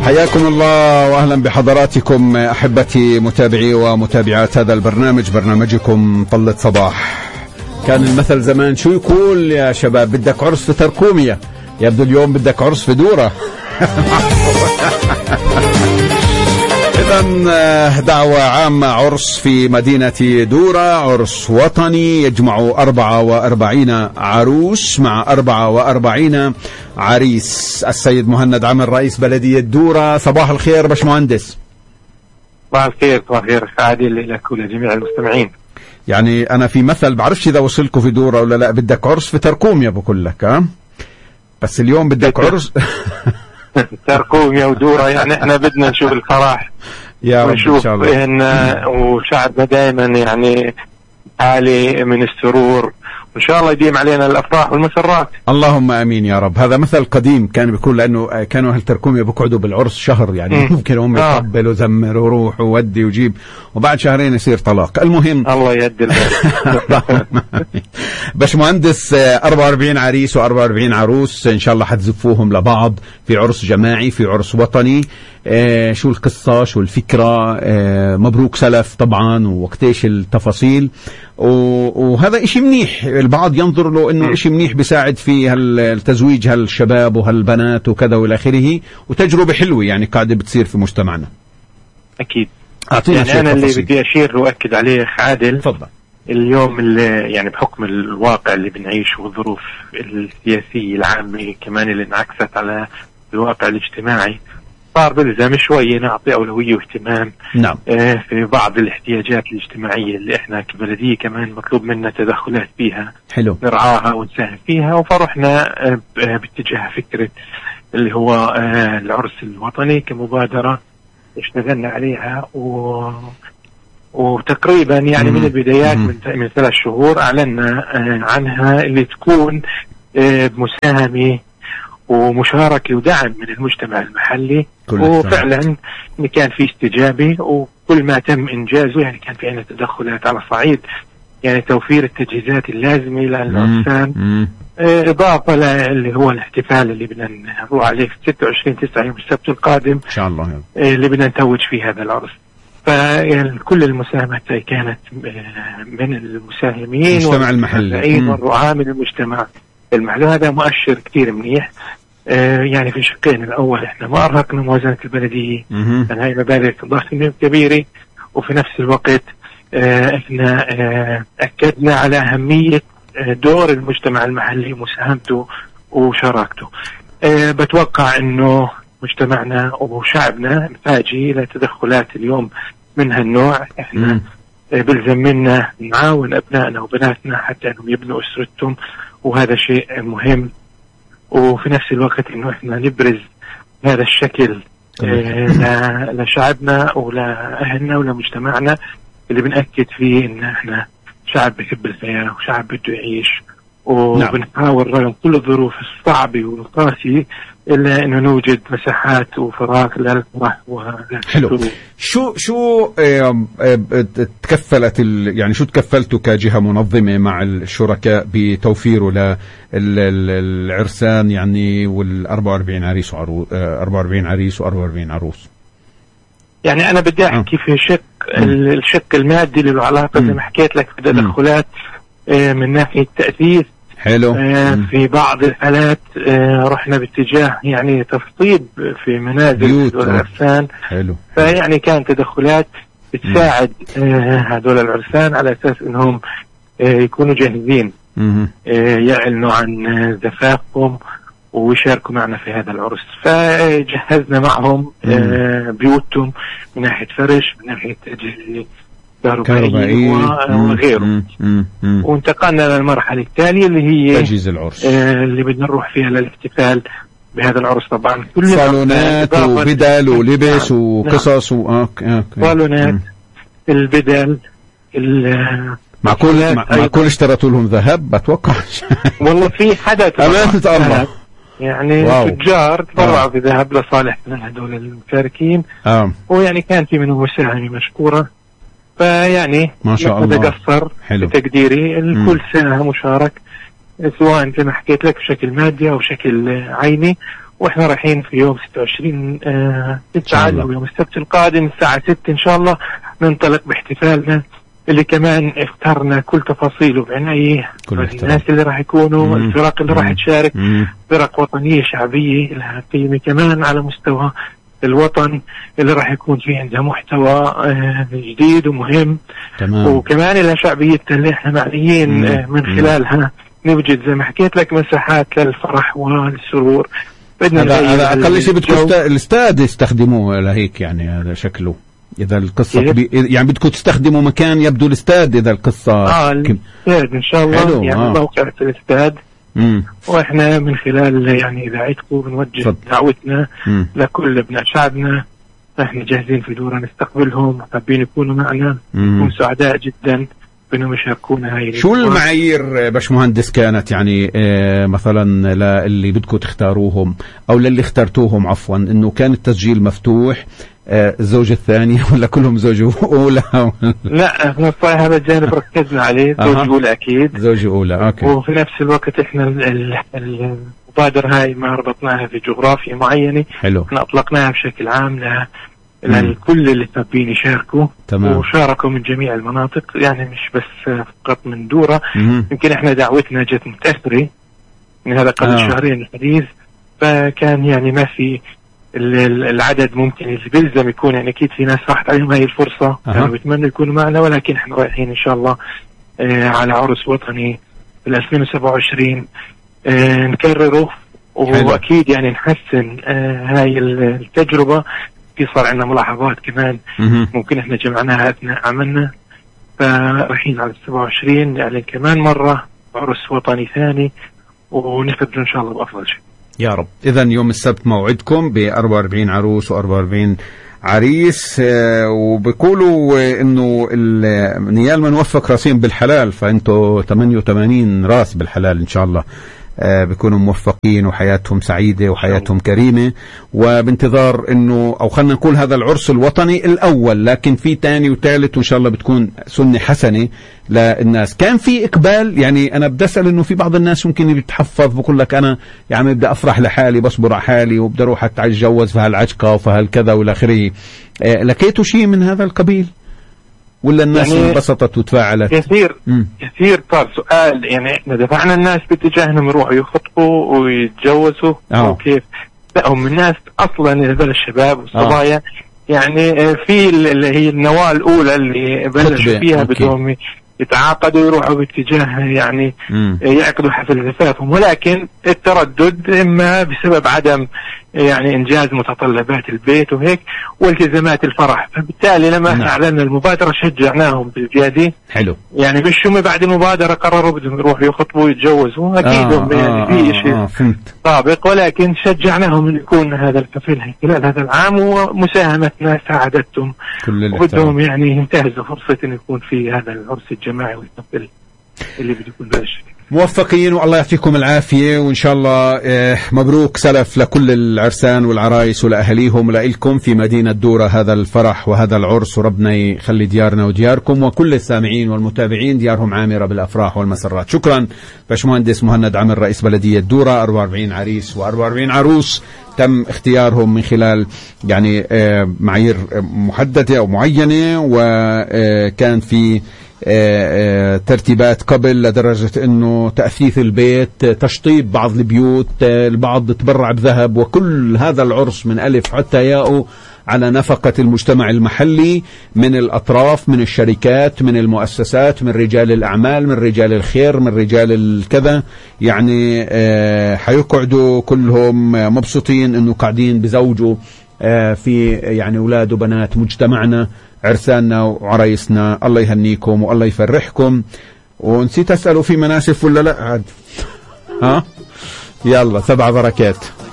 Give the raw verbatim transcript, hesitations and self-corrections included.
حياكم الله وأهلا بحضراتكم أحبتي متابعي ومتابعات هذا البرنامج، برنامجكم طلة صباح. كان المثل زمان شو يقول يا شباب؟ بدك عرس في تركومية، يبدو اليوم بدك عرس في دورة. إذن دعوة عامة، عرس في مدينة دورة، عرس وطني يجمع أربعة وأربعين عروس مع أربعة وأربعين عريس. السيد مهند عامر رئيس بلدية دورة، صباح الخير باشمهندس. صباح الخير. صباح الخير عادل لك ولجميع المستمعين. يعني أنا في مثل بعرفش إذا وصلكوا في دورة ولا لا، بدك عرس في تركومية بقول لك، ها بس اليوم بدك عرس تركومية ودورة، يعني احنا بدنا نشوف الفرح يا رب إن شاء الله. إن وشعبنا دائما يعني حالي من السرور، وإن شاء الله يديم علينا الأفراح والمسرات. اللهم آمين يا رب. هذا مثل قديم كان بيقول، لأنه كانوا أهل تركومية بيقعدوا بالعرس شهر، يعني ممكن هم يقبلوا زمر وروح وودي وجيب، وبعد شهرين يصير طلاق. المهم الله يدي باش مهندس، أربعة وأربعين عريس وأربعة وأربعين عروس إن شاء الله حتزفوهم لبعض في عرس جماعي، في عرس وطني. آه شو القصة، شو الفكرة؟ آه مبروك سلف طبعا، ووقتيش التفاصيل، وهذا إشي منيح. البعض ينظر له إنه إشي منيح بيساعد في التزويج هالشباب وهالبنات وكذا والى آخره، وتجربة حلوة يعني قاعدة بتصير في مجتمعنا. أكيد. يعني أنا اللي بدي أشير وأكد عليه عادل، تفضل. اليوم اللي يعني بحكم الواقع اللي بنعيشه والظروف السياسية العامة كمان اللي انعكست على الواقع الاجتماعي، صار بلزم شوية نعطي أولوية واهتمام نعم. آه في بعض الاحتياجات الاجتماعية اللي احنا كبلدية كمان مطلوب منا تدخلات فيها، حلو، نرعاها ونساهم فيها. وفرحنا آه باتجاه فكرة اللي هو آه العرس الوطني كمبادرة اشتغلنا عليها، و وتقريبا يعني من البدايات من, من ثلاث شهور أعلنا آه عنها، اللي تكون آه مساهمة ومشاركة ودعم من المجتمع المحلي. وفعلا كان في استجابة، وكل ما تم إنجازه يعني كان في عنا تدخلات على صعيد يعني توفير التجهيزات اللازمة للعرسان، إضافة للي هو الاحتفال اللي بدنا نروح عليه في ستة وعشرين تسعة يوم السبت القادم إن شاء الله، اللي بدنا نتوج فيه هذا العرس. فكل المساهمات كانت من المساهمين المجتمع المحلي والرعاة من المجتمع المحلي. هذا مؤشر كتير منيح. آه يعني في الشقين الأول احنا ما أرهقنا موازنة البلدية، لأن هاي مبالغ ضخمة كبيرة، وفي نفس الوقت آه احنا آه أكدنا على أهمية آه دور المجتمع المحلي ومساهمته وشراكته. آه بتوقع إنه مجتمعنا وشعبنا محتاجي إلى تدخلات اليوم من هالنوع. احنا آه بلزم منا نعاون أبنائنا وبناتنا حتى أنهم يبنوا أسرتهم، وهذا شيء مهم. وفي نفس الوقت إنه إحنا نبرز هذا الشكل آه لشعبنا ولأهلنا ولمجتمعنا، اللي بنأكد فيه إن إحنا شعب بيحب الحياة وشعب بده يعيش، وبنحاول رغم كل الظروف الصعبة والقاسية إلا إنه نوجد مساحات وفراغ للفرح وهذا. حلو. شو شو اه اه تكفلت يعني شو تكفلتوا كجهة منظمة مع الشركاء بتوفيره للعرسان يعني والأربعة وأربعين عريس وعروس أربعة وأربعين عريس وأربعة وأربعين عروس؟ يعني أنا بدي أحكي في شق الشق المادي اللي له علاقة زي ما حكيت لك بتدخلات اه من ناحية تأسيس. حلو. آه في بعض الحالات آه رحنا باتجاه يعني تفصيل في منازل هذول العرسان. حلو. فيعني كان تدخلات بتساعد آه هذول العرسان على أساس إنهم آه يكونوا جاهزين آه يعلنوا عن زفافهم ويشاركوا معنا في هذا العرس. فجهزنا معهم آه بيوتهم من ناحية فرش، من ناحية أجهزة كهربائية وغيره. وانتقلنا للمرحلة التالية اللي هي تجهيز العرس، آه اللي بدنا نروح فيها للاحتفال بهذا العرس. طبعا كل صالونات وبدل ولبس نعم. وقصص و... آه. آه. صالونات، البدل، معقول معقول اشتريتوا لهم ذهب بتوقع؟ والله في حدا أمانة الله يعني واو. تجار تبرعوا بذهب لصالح من هذول المشاركين. آه. ويعني كان في منهم مساهمة مشكورة، فيعني ما شاء الله قصر بتقديري الكل سنة مشارك، سواء زي ما حكيت لك بشكل مادي أو بشكل عيني. واحنا رايحين في يوم ستة وعشرين تسعة اللي هو يوم السبت القادم الساعة ستة ان شاء الله ننطلق باحتفالنا اللي كمان اخترنا كل تفاصيله بعناية. الناس اللي راح يكونوا مم. الفرق اللي راح تشارك مم. فرق وطنية شعبية لها قيمة كمان على مستوى الوطن اللي راح يكون فيه عندها محتوى جديد ومهم. تمام. وكمان لها شعبيتها اللي احنا معنيين مم. من خلالها نوجد زي ما حكيت لك مساحات للفرح والسرور. هذا هذا اقل شيء بدكم الاستاد يستخدموه لهيك يعني هذا شكله اذا القصه كبير يعني بدكم تستخدموا مكان يبدو الاستاد اذا القصه اه الاستاد ان شاء الله يعني آه. موقع في الاستاد. مم. واحنا من خلال يعني اذاعتكم بنوجه صد. دعوتنا مم. لكل ابناء شعبنا. احنا جاهزين في دورة نستقبلهم حابين يكونوا معنا نكون سعداء جدا بانهم يشاركونا هاي. شو المعايير باشمهندس كانت يعني آه مثلا للي بدكم تختاروهم او للي اخترتوهم عفوا انه كان التسجيل مفتوح آه الزوجة الثانية ولا كلهم زوجة أولى؟ لا احنا الصراحة هذا الجانب ركزنا عليه زوجة أه. أولى أكيد زوجة أولى أوكي. وفي نفس الوقت احنا المبادرة هاي ما ربطناها في جغرافيا معينة. حلو. احنا أطلقناها بشكل عام لها لكل اللي حابين يشاركوا. تمام. وشاركوا من جميع المناطق يعني مش بس فقط من دورة. مم. يمكن احنا دعوتنا جت متأخرة من هذا قبل آه. شهرين الحديث فكان يعني ما في العدد ممكن اللي بيلزم يكون يعني اكيد في ناس راحت عليهم هاي الفرصة كانوا يعني بيتمنوا يكونوا معنا ولكن احنا رايحين ان شاء الله آه على عرس وطني في ألفين وسبعة وعشرين آه نكرره واكيد يعني نحسن آه هاي التجربة. في صار عندنا ملاحظات كمان مم. ممكن احنا جمعناها اثناء عملنا فرايحين على السبعة وعشرين يعني كمان مرة عرس وطني ثاني ونفذ ان شاء الله بافضل شيء يا رب. إذا يوم السبت موعدكم ب أربعة وأربعين عروس و أربعة وأربعين عريس وبيقولوا إنه النيال منوفق راسين بالحلال فأنتوا ثمانية وثمانين راس بالحلال إن شاء الله بيكونوا موفقين وحياتهم سعيدة وحياتهم كريمة وبانتظار انه او خلنا نقول هذا العرس الوطني الاول لكن في تاني وثالث وان شاء الله بتكون سنة حسنة للناس. كان في اقبال يعني انا بدي اسال انه في بعض الناس ممكن بيتحفظ بقول لك انا يعني بدي افرح لحالي بصبر على حالي وبدي اروح اتجوز في هالعجقة وفي هالكذا والى اخره. لقيتوا شيء من هذا القبيل ولا الناس يعني انبسطت وتفاعلت؟ كثير مم. كثير صار سؤال يعني احنا دفعنا الناس باتجاههم يروحوا يخطبوا ويتجوزوا أوه. وكيف لا هم الناس اصلا هذول الشباب والصبايا يعني في اللي هي النواة الاولى اللي بلشوا فيها بدهم يتعاقدوا يروحوا باتجاه يعني مم. يعقدوا حفل زفافهم ولكن التردد اما بسبب عدم يعني انجاز متطلبات البيت وهيك والتزامات الفرح فبالتالي لما نعم. اعلنا المبادرة شجعناهم بالزيادة. حلو. يعني مش هم بعد المبادرة قرروا بدهم يروحوا يخطبوا ويتجوزوا اكيد آه يعني آه في شيء آه سابق ولكن شجعناهم ان يكون هذا الحفل خلال هذا العام ومساهمتنا ساعدتهم وبدهم يعني ينتهزوا فرصة ان يكون في هذا العرس الجماعي والحفل اللي بده يكون بهالشكل. موفقين والله يعطيكم العافية وإن شاء الله مبروك سلف لكل العرسان والعرايس ولأهليهم ولإلكم في مدينة دورة هذا الفرح وهذا العرس وربنا يخلي ديارنا ودياركم وكل السامعين والمتابعين ديارهم عامرة بالأفراح والمسرات. شكرا باشمهندس مهند عمر رئيس بلدية دورة. أربعة وأربعين عريس وأربعة وأربعين عروس تم اختيارهم من خلال يعني معايير محددة أو معينة وكان في ترتيبات قبل لدرجة انه تأثيث البيت تشطيب بعض البيوت البعض تبرع بذهب وكل هذا العرس من ألف حتى ياء على نفقة المجتمع المحلي من الأطراف من الشركات من المؤسسات من رجال الأعمال من رجال الخير من رجال الكذا يعني حيقعدوا كلهم مبسوطين انه قاعدين بزوجوا في يعني أولاد وبنات مجتمعنا عرساننا وعرايسنا. الله يهنيكم والله يفرحكم. ونسيت أسأله في مناسف ولا لا عاد ها يلا سبع بركات.